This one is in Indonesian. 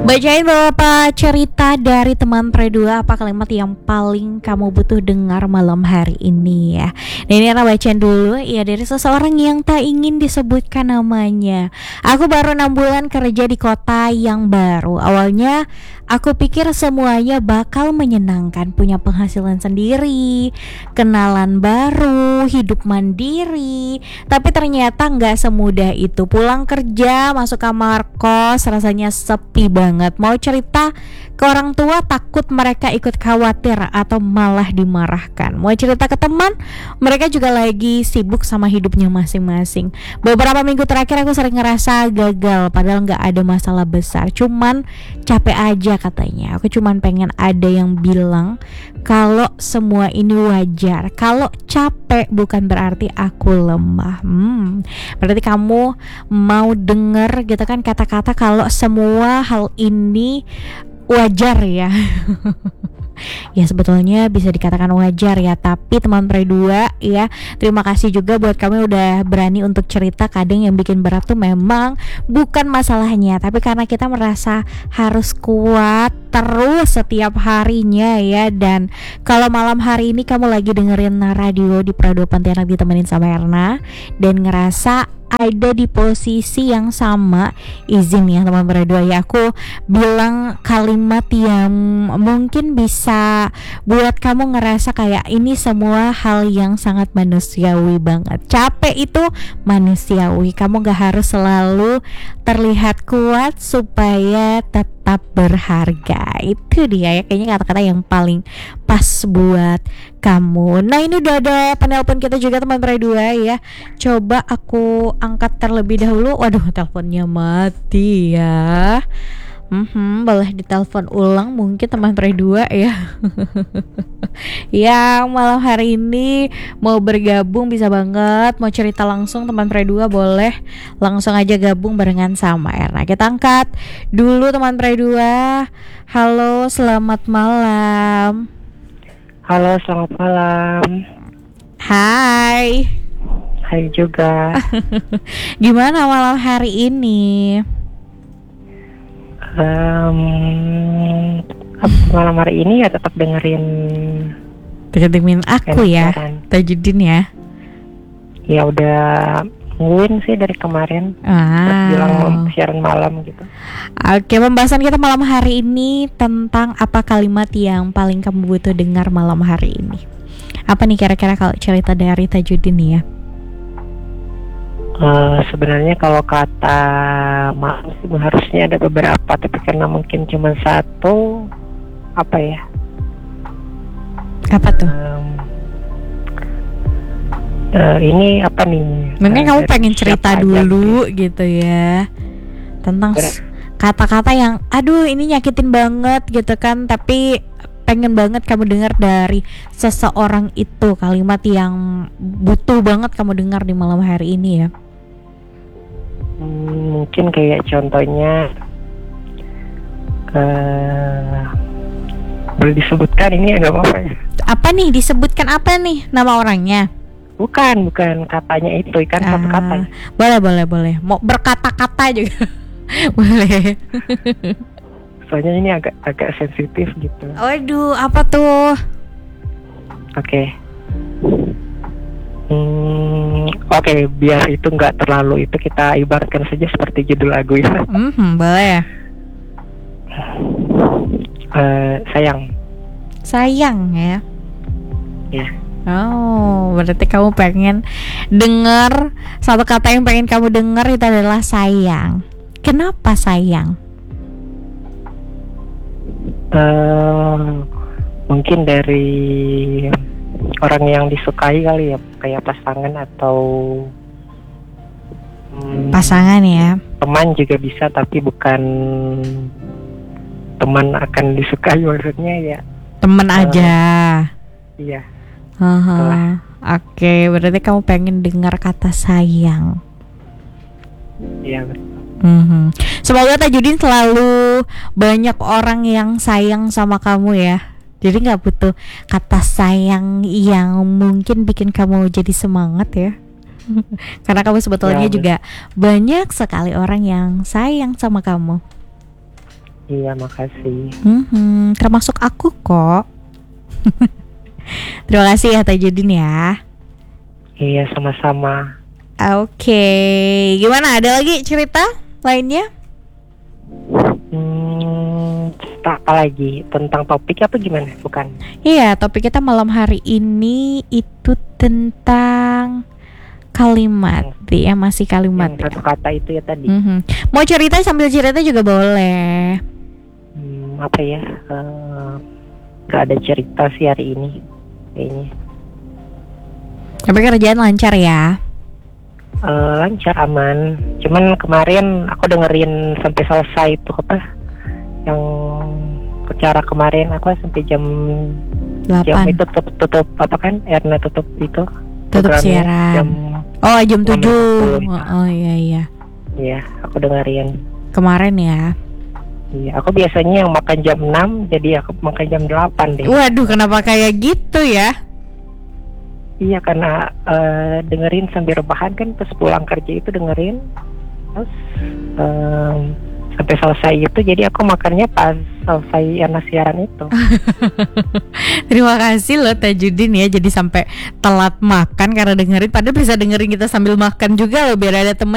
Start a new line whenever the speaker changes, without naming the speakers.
Bacain beberapa cerita dari teman Pre2. Apa kalimat yang paling kamu butuh dengar malam hari ini ya? Dan ini Ana bacain dulu ya, dari seseorang yang tak ingin disebutkan namanya. Aku baru 6 bulan kerja di kota yang baru. Awalnya aku pikir semuanya bakal menyenangkan, punya penghasilan sendiri, kenalan baru, hidup mandiri. Tapi ternyata nggak semudah itu. Pulang kerja, masuk kamar kos, rasanya sepi banget. Mau cerita ke orang tua, takut mereka ikut khawatir atau malah dimarahkan. Mau cerita ke teman, mereka juga lagi sibuk sama hidupnya masing-masing. Beberapa minggu terakhir aku sering ngerasa gagal, padahal nggak ada masalah besar, cuman capek aja katanya. Aku cuman pengen ada yang bilang kalau semua ini wajar, kalau capek bukan berarti aku lemah. Berarti kamu mau denger gitu kan kata-kata kalau semua hal ini wajar ya. Ya sebetulnya bisa dikatakan wajar ya, tapi teman Pre2 ya, terima kasih juga buat kamu udah berani untuk cerita. Kadang yang bikin berat tuh memang bukan masalahnya, tapi karena kita merasa harus kuat terus setiap harinya ya. Dan kalau malam hari ini kamu lagi dengerin radio di Prado Pontianak ditemenin sama Erna dan ngerasa ada di posisi yang sama, izin ya teman Pre2 ya, aku bilang kalimat yang mungkin bisa buat kamu ngerasa kayak ini semua hal yang sangat manusiawi banget. Capek itu manusiawi, kamu gak harus selalu terlihat kuat supaya tetap berharga. Itu dia ya, kayaknya kata-kata yang paling pas buat kamu. Nah ini udah ada penelpon kita juga teman Pre2 ya. Coba aku angkat terlebih dahulu. Waduh, teleponnya mati ya. Boleh ditelepon ulang mungkin teman Pre2 ya. Yang malam hari ini mau bergabung bisa banget, mau cerita langsung teman Pre2 boleh langsung aja gabung barengan sama Erna. Kita angkat dulu teman Pre2. Halo, selamat malam.
Halo, selamat malam.
Hai.
Hai juga.
Gimana malam hari ini?
Malam hari ini ya tetap dengerin
aku ya, Tajudin ya.
Ya udah nungguin sih dari kemarin. Bilang mau siaran malam gitu.
Oke, pembahasan kita malam hari ini tentang apa kalimat yang paling kamu butuh dengar malam hari ini. Apa nih kira-kira kalau cerita dari Tajudin ya?
Sebenarnya kalau kata maaf sih harusnya ada beberapa, tapi karena mungkin cuma satu, apa ya?
Apa tuh?
Ini apa nih?
Mungkin kamu pengen cerita dulu gitu ya, tentang kata-kata yang aduh ini nyakitin banget gitu kan, tapi pengen banget kamu dengar dari seseorang itu, kalimat yang butuh banget kamu dengar di malam hari ini ya.
Mungkin kayak contohnya boleh disebutkan ini agak apa ya?
Apa nih, disebutkan apa nih nama orangnya?
Bukan katanya itu, kan satu kata.
Boleh. Mau berkata-kata juga boleh.
Soalnya ini agak sensitif gitu.
Waduh, apa tuh?
Oke. Oke, biar itu nggak terlalu itu, kita ibaratkan saja seperti judul lagu ya.
Boleh. Sayang ya.
Ya.
Oh, berarti kamu pengen dengar satu kata yang pengen kamu dengar itu adalah sayang. Kenapa sayang?
Mungkin dari orang yang disukai kali ya, kayak pasangan atau
pasangan ya.
Teman juga bisa, tapi bukan teman akan disukai, maksudnya ya
teman aja.
Iya.
Oke, berarti kamu pengen dengar kata sayang.
Iya, betul.
Semoga Tajudin selalu banyak orang yang sayang sama kamu ya. Jadi gak butuh kata sayang yang mungkin bikin kamu jadi semangat ya. Karena kamu sebetulnya juga banyak sekali orang yang sayang sama kamu.
Iya, makasih.
Termasuk aku kok. Terima kasih ya Tajudin ya.
Iya, sama-sama.
Oke, gimana? Ada lagi cerita lainnya?
Cerita apa lagi? Tentang topik apa gimana? Bukan.
Iya, topik kita malam hari ini itu tentang kalimat, ya masih kalimat.
Yang satu kata itu ya tadi.
Mau cerita sambil cerita juga boleh.
Apa ya? Gak ada cerita sih hari ini, kayaknya.
Tapi kerjaan lancar ya?
Lancar, aman. Cuman kemarin aku dengerin sampai selesai itu apa? Yang acara kemarin aku sampai jam
8.
itu tutup apa kan? Erna tutup itu.
Tutup siaran. Jam 7. Oh iya.
Iya, aku dengerin.
Kemarin ya.
Iya, aku biasanya yang makan jam 6, jadi aku makan jam 8 deh.
Waduh, kenapa kayak gitu ya?
Iya, karena dengerin sambil rebahan kan, pas pulang kerja itu dengerin. Terus sampai selesai itu, jadi aku makannya pas selesai Erna siaran itu.
Terima kasih loh Tajudin ya, jadi sampai telat makan karena dengerin. Padahal bisa dengerin kita sambil makan juga loh, biar ada temen